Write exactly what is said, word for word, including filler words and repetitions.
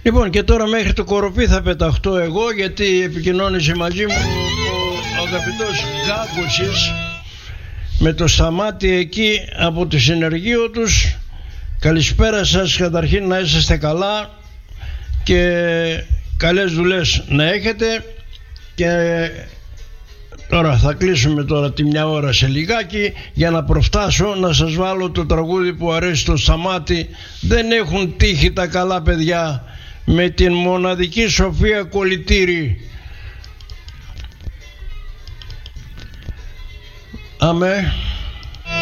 Λοιπόν, και τώρα μέχρι το Κοροπή θα πεταχτώ εγώ, γιατί επικοινώνησε μαζί μου ο αγαπητός Γκάγκοτσης με το Σταμάτη εκεί από το συνεργείο τους. Καλησπέρα σας, καταρχήν να είσαστε καλά και καλές δουλειές να έχετε. Και τώρα θα κλείσουμε τώρα τη μια ώρα σε λιγάκι για να προφτάσω να σας βάλω το τραγούδι που αρέσει στο Σταμάτη. Δεν έχουν τύχει τα καλά παιδιά με την μοναδική Σοφία Κολυτήρη. Αμέ.